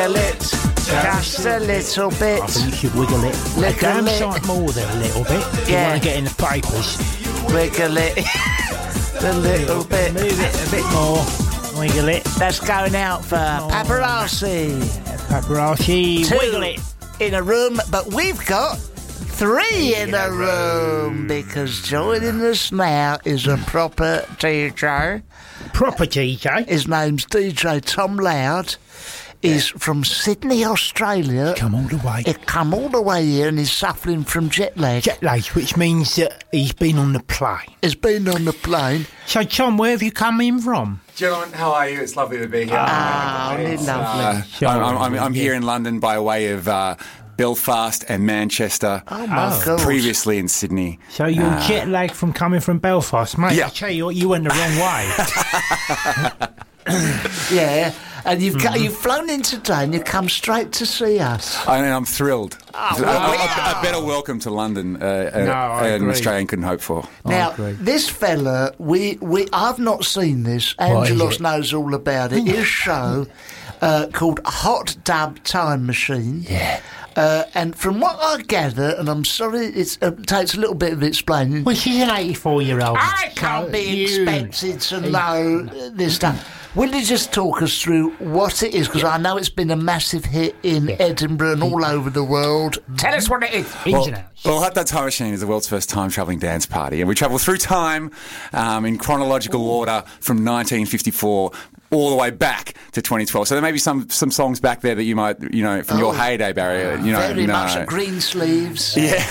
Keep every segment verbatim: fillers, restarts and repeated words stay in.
it, just a little bit. I think you should wiggle it. A Little damn bit. sight more than a little bit. You Yeah. want to get in the papers. Wiggle it, a little bit. Move it a bit more. Wiggle it. That's going out for paparazzi. Paparazzi. Two Wiggle it. in a room, but we've got three in a room because joining us now is a proper D J. Proper D J. His name's D J Tom Loud. He's from Sydney, Australia. Come all the way. He come all the way here and he's suffering from jet lag. Jet lag, which means that he's been on the plane. He's been on the plane. So, Tom, where have you come in from? John, how are you? It's lovely to be here. Ah, It's, lovely. uh, I'm, I'm, I'm, I'm here in London by way of uh, Belfast and Manchester. Oh, my Oh. God. Previously in Sydney. So you're Uh, jet lag from coming from Belfast, mate. Yeah. I tell you what, you went the wrong way. Yeah, and you've Mm-hmm. got, you've flown in today and you've come straight to see us. I mean, I'm thrilled. Oh, a, wow. a- a better welcome to London uh, uh, No, I an agree. Australian couldn't hope for. Now, agree. this fella, we, we I've not seen this. What is Angelos it? knows all about it. His show uh, called Hot Dub Time Machine. Yeah. Uh, and from what I gather, and I'm sorry, it's, uh, it takes a little bit of explaining. Well, she's an eighty-four-year-old. I can't So be you- expected to know uh, this stuff. Will you just talk us through what it is? Because I know it's been a massive hit in Edinburgh and all over the world. Tell us what it is. Ins Well, and outs. well, Hot Dub Time Machine is the world's first time-travelling dance party, and we travel through time um, in chronological order from nineteen fifty-four all the way back to twenty twelve. So there may be some some songs back there that you might, you know, from your Oh, heyday, Barry. You know, Very no. much green sleeves, Yeah,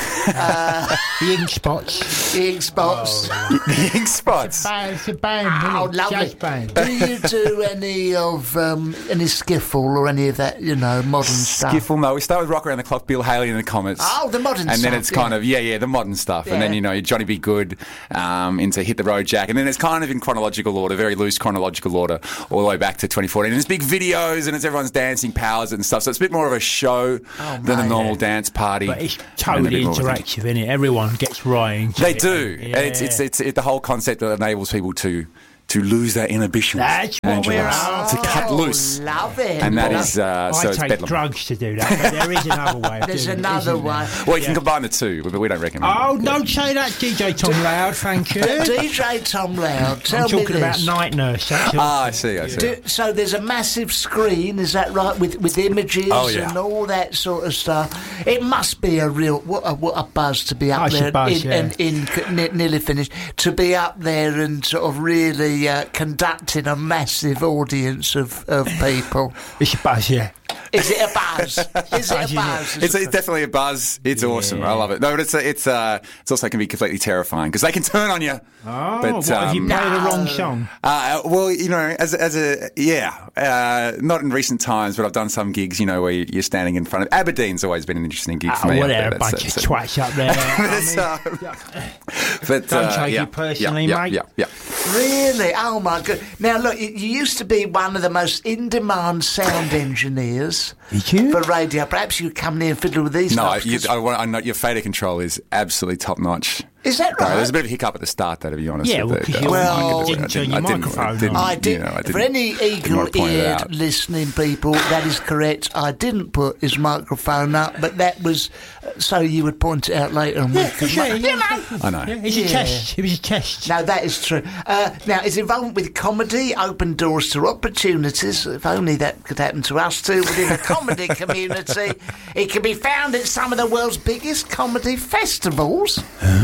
The ink spots. ink spots. the ink spots. Band, it's a band, Oh, isn't it? lovely. Jazz band. Do you do any of um, any skiffle or any of that, you know, modern stuff? Skiffle, no. We start with Rock Around the Clock, Bill Haley and the Comets. Oh, the modern and stuff. then it's kind yeah. of, yeah, yeah, the modern stuff. And then, Yeah. you know, Johnny B. Good um, into Hit the Road Jack. And then it's kind of in chronological order, very loose chronological order, all the way back to twenty fourteen. And there's big videos and it's everyone's dancing powers and stuff. So it's a bit more of a show than a mate. normal dance party. But it's And a totally bit more of a thing. interactive, isn't it? Everyone gets right into They it. do. Yeah. It's, it's, it's it, the whole concept that enables people to to lose their inhibitions. That's what we're Angelos. after. To cut Oh, loose. love it. And that Well, is, uh, I so it's take bedlam. drugs to do that, but there is another way of There's doing it, another isn't way. there? Well, you can combine the two, but we don't recommend Oh, it. don't say that, D J Tom Loud, thank you. D J Tom Loud, tell I'm me talking about this. Night Nurse. That's all. Ah, I see, I see. Do, so there's a massive screen, is that right, with with images Oh, yeah. and all that sort of stuff. It must be a real what a, what a buzz to be up Oh, it's a there buzz, in, yeah. and in, ne- nearly finished to be up there and sort of really uh, conducting a massive audience of, of people. It's a buzz, yeah. Is it a buzz? Is it a buzz? It's, it's definitely a buzz. It's awesome. I love it. No, but it's a, it's uh it's also can be completely terrifying because they can turn on you. Oh, but, what, have you um, played the no. wrong song? Uh, well, you know, as a, as a yeah, uh, not in recent times, but I've done some gigs. You know, where you're standing in front of Aberdeen's always been an interesting gig for Oh, me. well, up they're there. a bunch That's- of that's- twats up there. That's, I uh, mean, but Don't uh, take yeah, it personally, yeah, mate. Yeah, yeah, Really? Oh my god! Now look, you, you used to be one of the most in-demand sound engineers Did you? for radio. Perhaps you come near and fiddle with these. No, knobs, you, 'cause- I, want, I know your fader control is absolutely top notch. Is that No, right? there's a bit of a hiccup at the start, though, to be honest. Yeah, with well, it. 'cause I- you I Well, didn't- I didn't turn didn't- your I didn't- microphone I didn't- on. I did. you know, I For didn't- any didn't want to point it eagle-eared out. listening people, that is correct. I didn't put his microphone up, but that was uh, so you would point it out later. And we Yeah, could yeah, ma- yeah. You know. I know. Yeah, it's Yeah. a test. It was a test. No, that is true. Uh, now, his involvement with comedy opened doors to opportunities. If only that could happen to us too within the comedy community. It can be found at some of the world's biggest comedy festivals.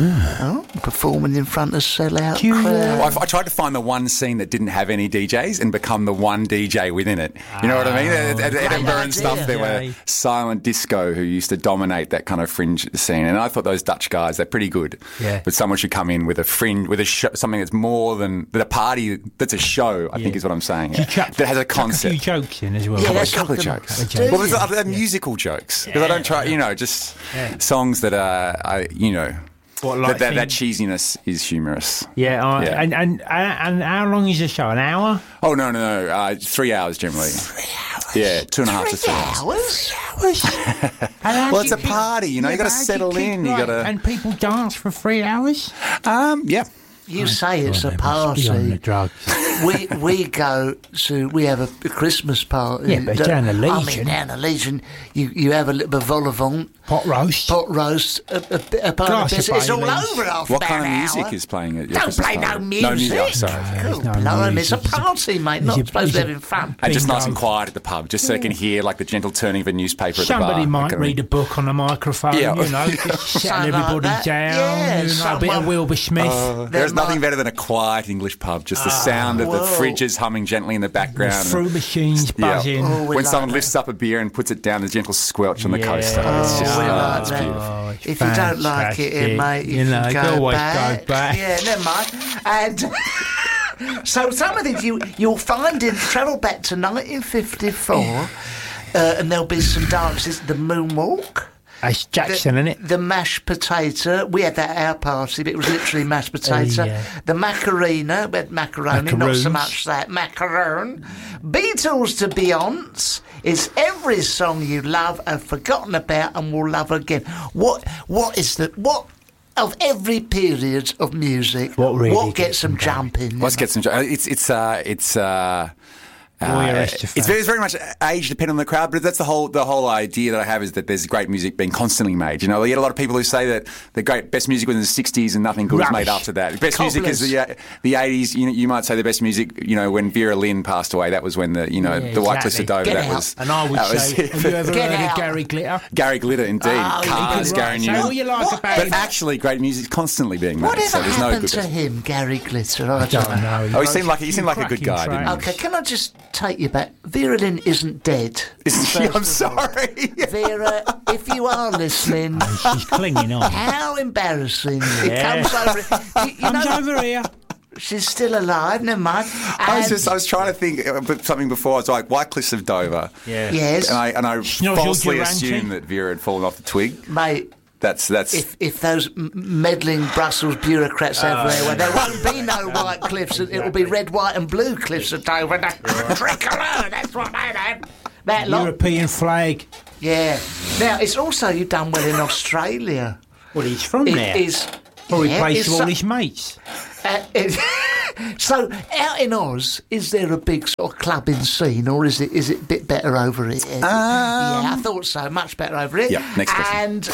Oh, performing in front of sellout Do you, uh, crowds. Well, I, I tried to find the one scene that didn't have any D Js and become the one D J within it. You know what I mean? At, at Edinburgh and idea. stuff, there were Yeah. silent disco who used to dominate that kind of fringe scene. And I thought those Dutch guys, they're pretty good. Yeah. But someone should come in with a fringe, with a show, something that's more than that a party. That's a show. I think Yeah. is what I'm saying. You chuck- that has a chuck a few concept. jokes in as well. Yeah, Couple, that's a couple of what the- jokes. Do Well, you? there's other musical jokes because I don't try. You know, just songs that are, I, you know, What, like that, that, that things- cheesiness is humorous. Yeah, uh, Yeah. And, and and how long is the show? An hour? Oh no, no, no! Uh, three hours generally. Three hours. Yeah, two and a half to three hours. Hours? Well, it's a party, you know. You got to settle in. You got to. And people dance for three hours. Um, yeah, you say it's Oh, a they must be on the party. drugs. we we go to we have a, a Christmas party. Yeah, but down the I mean, Legion. down the Legion, you you have a little bit of vol au vent, Pot roast. pot roast, a, a, bit- a part Glass of of this. It's all Baileys. over after What about kind of an music hour. is playing at your Don't Christmas play no party? music. No music. Oh, sorry. No, Cool, there's no blimey, it's a music. party, mate. Not Is it- supposed is to it- be having fun. And just Bingo. nice and quiet at the pub, just so you can hear like the gentle turning of a newspaper at the bar. Somebody might Like, read a book on a microphone, Yeah. you know, just settle Something like everybody that. down, Yeah, you know, a bit someone- of Wilbur Smith. There's There nothing might- better than a quiet English pub, just the sound of the whoa. fridges humming gently in the the background. fruit machines Yeah. buzzing. Oh, we When like someone that. lifts up a beer and puts it down, the gentle squelch on the Yeah. coaster. It's just, Oh, we oh, like it's that. beautiful. Oh, it's If you don't like it, fantastic. mate, you, You know, can you go always back. go back. Yeah, never mind. And so some of these you you'll find in travel back to nineteen fifty-four, uh, and there'll be some dances. The moonwalk. That's Jackson, the, isn't it? The mashed potato. We had that at our party, but it was literally mashed potato. yeah. The macarena, we had macaroni, not so Macaroons. much that. Macaroon. Beatles to Beyonce. It's every song you love, have forgotten about, and will love again. What? What is the what? Of every period of music, What really gets gets them them going? jumping? Let's get some. It's it's uh, it's. Uh, All your Uh, rest of it's fun. very, it's very much age dependent on the crowd, but that's the whole the whole idea that I have is that there's great music being constantly made. You know, you get a lot of people who say that the great best music was in the sixties and nothing good was made Rubbish. after that. Best music is Cobblers. the uh, the eighties. You know, you might say the best music. You know, when Vera Lynn passed away, that was when the you know Yeah, the White Cliffs of exactly. Dover. Get that out. was And I would that was say, it. have you ever Get heard out. of Gary Glitter? Gary Glitter, indeed. Oh, Cars, yeah. Gary Say all Newman. you like What? about But him. actually, great music's constantly being made. Whatever so there's no happened good. to him, Gary Glitter? I I don't don't know. know. Oh, he seemed like he seemed like a good guy, Cracking didn't he? Okay, can I just take you back? Vera Lynn isn't dead. Isn't he? I'm First of all. sorry. Vera, if you are listening, She's clinging on. how embarrassing. It Yeah. comes over. You, you Comes know, over here. she's still alive, never mind. I was And- just I was trying to think of something before. I was like White Cliffs of Dover. Yeah. Yes, And I and I Schnozzle falsely Durante. assumed that Vera had fallen off the twig. mate. That's that's If if those m- meddling Brussels bureaucrats over there, well, there won't be no white cliffs. It'll be red, white, and blue cliffs of Dover. Tricolour, that's what they have. That lot. European flag. Yeah. Now it's also you've done well in Australia. Well, he's from It there. is. Or he yeah, plays it's with all so- his mates. Uh, it- so, out in Oz, is there a big sort of clubbing scene, or is it is it a bit better over here? yeah, I thought so. Much better over here. Yeah, next question. And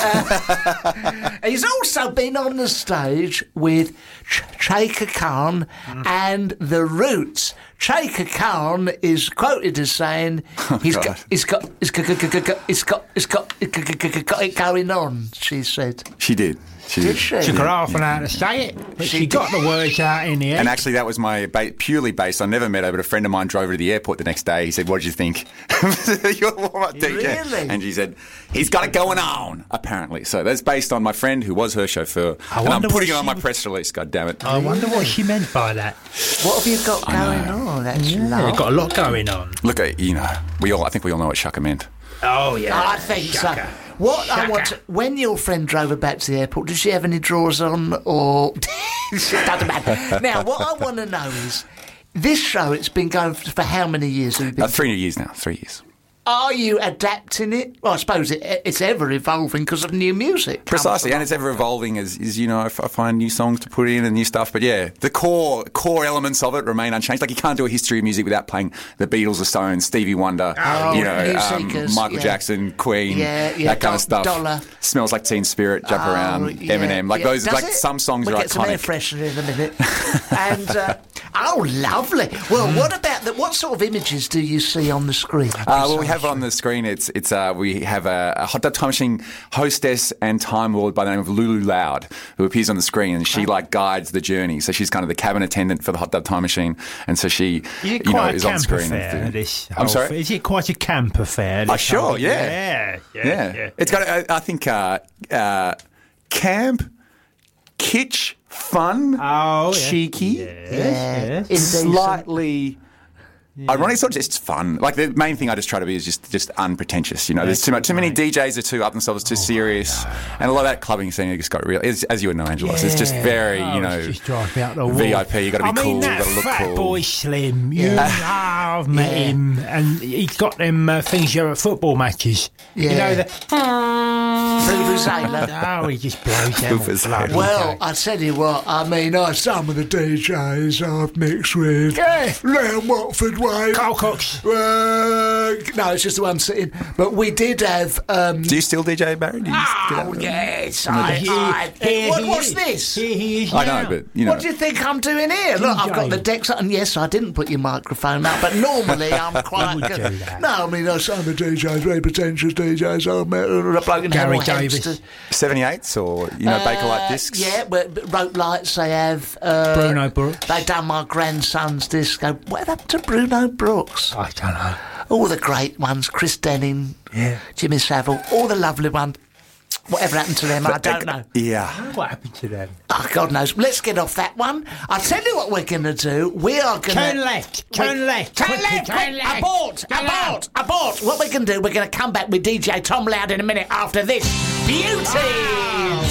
uh, he's also been on the stage with Ch- Chaka Khan and the Roots. Chaka Khan is quoted as saying, "He's God. got, he's got, he's got, he's got, he's got, he's got, he's got, got it going on." She said, she did. She "Did did. she?" Took her half an hour to say it, but She she, got did. the words out in the end. And actually, that was my ba- purely based. I never met her, but a friend of mine drove her to the airport the next day. He said, "What did you think?" Your warm-up D J. Really? And she said, "He's got it going on." Apparently, so that's based on my friend who was her chauffeur, I and I'm wonder putting what it on she my would- press release. God damn it! I wonder what she meant by that. What have you got going on? That's Yeah, lovely. they've got a lot going on. Look, at you know, we all. I think we all know what Shaka meant. Oh, yeah. I think Shaka. so. What I Shaka. want to, when your friend drove her back to the airport, did she have any drawers on, or it doesn't matter. Now, what I want to know is this show. It's been going for, for how many years? Have you been? Uh, three years now. Three years. Are you adapting it? Well, I suppose it, it's ever evolving because of new music. comes Precisely, and along. it's ever evolving as, as you know, I f- I find new songs to put in and new stuff. But yeah, the core core elements of it remain unchanged. Like you can't do a history of music without playing the Beatles, the Stones, Stevie Wonder, Oh, you know, New um, Seekers, Michael yeah. Jackson, Queen, Yeah, yeah, that kind Do- of stuff. Dollar. Smells Like Teen Spirit, Jump Oh, Around, yeah, Eminem, like yeah. those. Does like it? some songs we'll are get some air iconic. freshener in a minute. and uh, oh, lovely. Well, what about that? What sort of images do you see on the screen? Uh, well, we have on the screen. It's it's uh, we have a, a hot tub time machine hostess and time lord by the name of Lulu Loud, who appears on the screen, and she like guides the journey. So she's kind of the cabin attendant for the hot tub time machine, and so she Is it you know quite is a on camp screen. affair, and- this I'm whole sorry. thing? Is it quite a camp affair? Oh, this sure, whole- yeah. Yeah, yeah, Yeah. yeah. It's got, I, I think, uh, uh, camp, kitsch, fun, Oh, yeah. cheeky, Yes, Yeah. yes. Indecent. slightly. Ironic, sort of just fun. Like the main thing I just try to be is just just unpretentious. You know, there's too much, too many D Js are too up themselves, too serious, and a lot of that clubbing scene just got real. As, as you would know, Angelos, it's just very Oh, you know it's just drives me out the wall. V I P. You got to be I mean, cool. You that got to look fat cool. boy Slim. You know, I've met Yeah. him, and he's got them uh, things you have at football matches. You Yeah. know the. Vuvuzela. Oh, he just blows them all Vuvuzela. bloody Well, day. I tell you what, I mean, uh, some of the D Js I've mixed with. Yeah. Leon Watford Wade. Carl Cox. Uh, no, it's just the one sitting. But we did have. Um, Do you still D J, Barry? Do you get oh, out? yes. I, Here- I, here what, he what's is. this? Here he is I now. know, but you know. What do you think I'm doing here? Look, I've got the decks up, and yes, I didn't put your microphone up, but normally I'm quite would good. do that. No, I mean, uh, some of the D Js, very pretentious D Js, I've met a bloke in Gary Hemel Davis. Hempstead. seventy-eights or, you know, Bakelite Uh, discs? Yeah, but, but rope lights they have. Uh, Bruno Brooks. They done my grandson's disco. What happened to Bruno Brooks? I don't know. All the great ones, Chris Denning, Yeah. Jimmy Savile, all the lovely ones. Whatever happened to them, I don't know. Yeah. What happened to them? Oh, God knows. Let's get off that one. I'll tell you what we're going to do. We are going to... Turn left. Turn Wait. left. Turn Quickly, left. turn quick. left. Abort. Turn Abort. Abort. What we're going to do, we're going to come back with D J Tom Loud in a minute after this. Beauty!